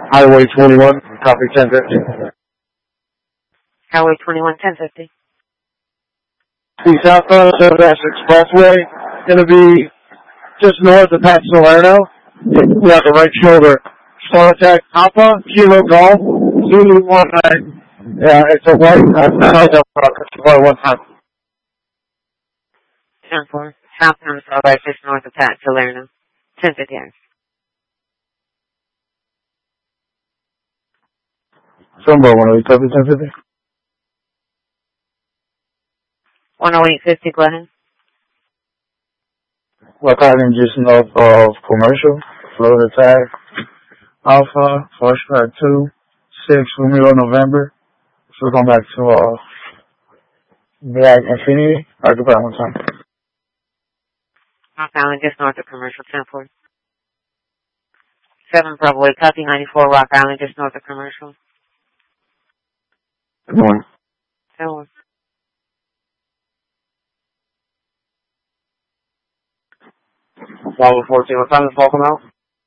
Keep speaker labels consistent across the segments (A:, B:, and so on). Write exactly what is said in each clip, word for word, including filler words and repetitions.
A: Highway twenty-one, copy ten fifty.
B: Highway twenty-one, ten fifty.
A: The southbound seven dash Expressway, going to be just north of Pat Salerno. We have the right shoulder. Star Attack Alpha, Kilo Golf, Zulu one nine. Yeah, it's a white, uh, it's a white one time.
B: ten four. Southbound Strawberry, just north of Pat Salerno. ten fifty.
A: Somewhere one oh eight, copy ten fifty.
B: one oh eight fifty, go ahead.
A: We're driving just north of Commercial, Florida Tag, Alpha, Foxtrot two, six, Romeo, November. So we're going back to, uh, Black Infinity. I'll go back one time.
B: Rock Island, just north of Commercial, ten four. seven Bravo, copy ninety-four, Rock Island, just north of Commercial.
A: Good morning.
B: ten one.
A: Bravo fourteen, what time does Paul come out?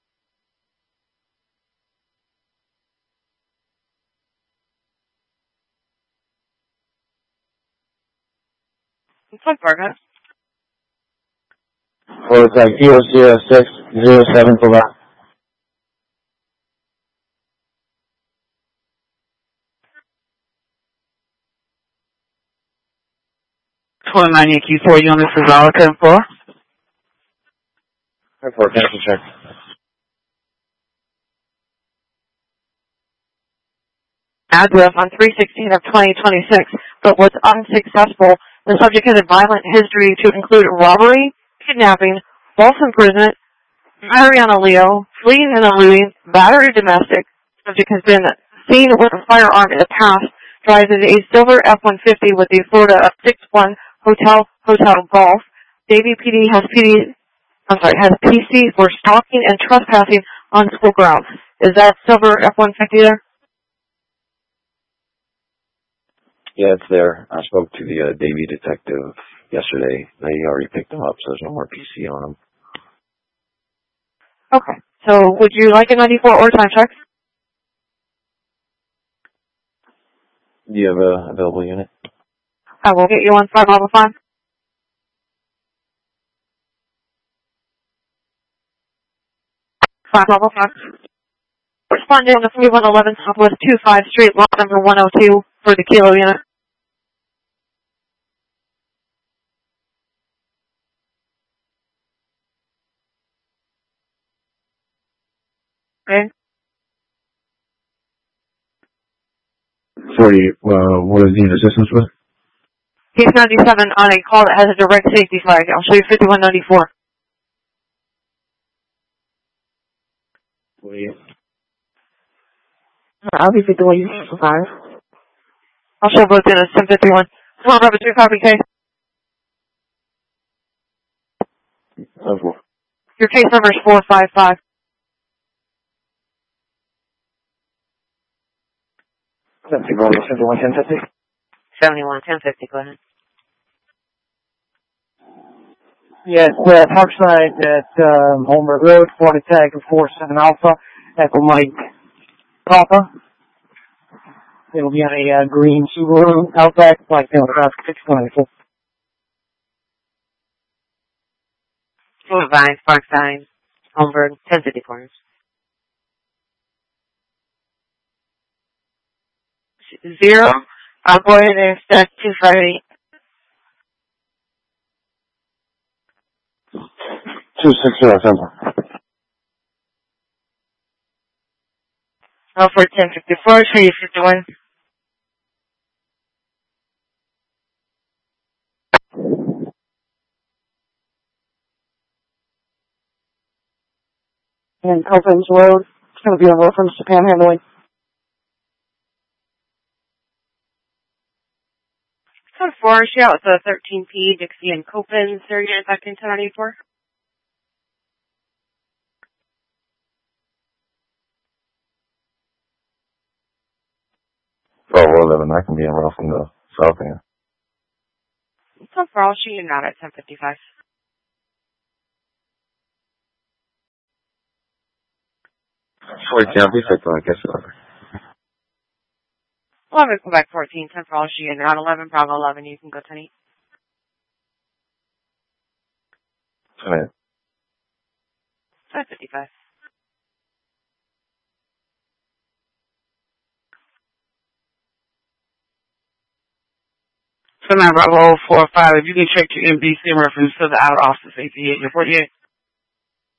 B: It's like Burger.
A: Well, it's like zero zero six zero seven for that.
C: twenty-nine E Q four units is all ten four.
A: Airport, cancel check.
C: Address on three sixteen of twenty twenty-six, but was unsuccessful. The subject has a violent history to include robbery, kidnapping, false imprisonment, Mariana Leo, fleeing and eluding, battery domestic. Subject has been seen with a firearm in the past. Drives in a silver F one fifty with the Florida six one Hotel Hotel Golf. Davie P D has P D. I'm sorry, has P C for stalking and trespassing on school grounds. Is that silver F one fifty there?
D: Yeah, it's there. I spoke to the uh, Davie detective yesterday. They already picked him up, so there's no more P C on him.
C: Okay. So would you like a ninety-four or time check?
D: Do you have a available unit?
C: I will get you on five level five. Five level five. Responding on the three one eleven Southwest two five Street, lot number one oh two for the Kilo unit. Okay.
A: forty, uh, what is the assistance with?
C: Case ninety-seven on a call that has a direct safety flag. I'll show you fifty-one ninety-four.
A: Wait.
C: I'll be fifty-one ninety-five. I'll show both in as ten fifty-one. Come on, Robert, two copy case. Your case number is four five five.
A: seventy-one, ten fifty.
B: seventy-one, ten fifty, go ahead.
A: Yes, uh, Parkside at um, Holmberg Road, Florida Tag four seven Alpha, Echo Mike Papa. It'll be on a uh, green Subaru Outback, like you know, about six twenty-four.
B: Full advice, Parkside, Holmberg, ten fifty-four. Zero. I'll go ahead and start two five eight.
A: two six zero seven.
B: Oh, for ten fifty-four, show you fifty-one.
C: And Covens Road. It's going to be on reference to panhandling.
B: Code four, she out with the thirteen P, Dixie and Copen, Surgeon affecting ten ninety-four.
D: Bravo eleven, I can be in route from the south end.
B: Code four, I'll shoot you now at ten fifty-five.
D: fourteen, I'll be second, I guess.
B: eleven, Quebec fourteen, ten for all she and out eleven, Bravo eleven, you can go ten eight.
D: Alright.
B: five fifty-five.
E: So now Bravo four five, if you can check your M D C in reference to the out office eighty-eight and forty-eight.